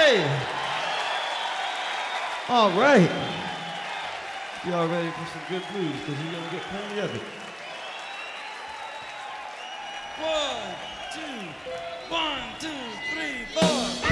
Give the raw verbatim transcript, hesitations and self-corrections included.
Hey! All right. Y'all ready for some good blues? Because you're going to get plenty of it. One, two, one, two.